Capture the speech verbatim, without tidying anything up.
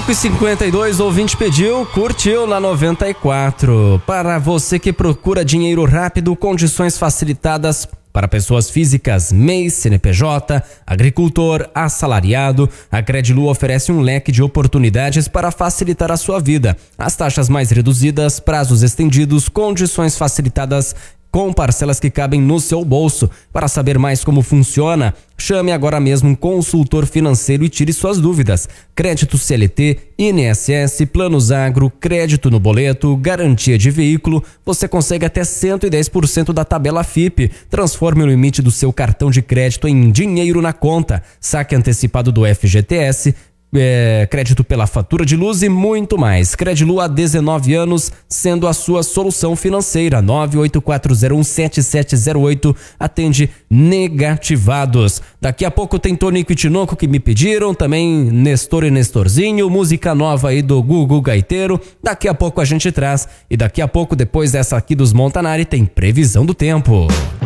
cinco e cinquenta e dois, o ouvinte pediu, curtiu na noventa e quatro. Para você que procura dinheiro rápido, condições facilitadas para pessoas físicas, M E I, C N P J, agricultor, assalariado, a Credilu oferece um leque de oportunidades para facilitar a sua vida. As taxas mais reduzidas, prazos estendidos, condições facilitadas com parcelas que cabem no seu bolso. Para saber mais como funciona, chame agora mesmo um consultor financeiro e tire suas dúvidas. Crédito C L T, I N S S, planos agro, crédito no boleto, garantia de veículo. Você consegue até cento e dez por cento da tabela F I P. Transforme o limite do seu cartão de crédito em dinheiro na conta. Saque antecipado do F G T S. É, crédito pela fatura de luz e muito mais. Credilu há dezenove anos, sendo a sua solução financeira. Nove oito quatro zero um sete sete zero oito, atende negativados. Daqui a pouco tem Tonico e Tinoco que me pediram, também Nestor e Nestorzinho, música nova aí do Gugu Gaiteiro. Daqui a pouco a gente traz, e daqui a pouco, depois dessa aqui dos Montanari, tem previsão do tempo.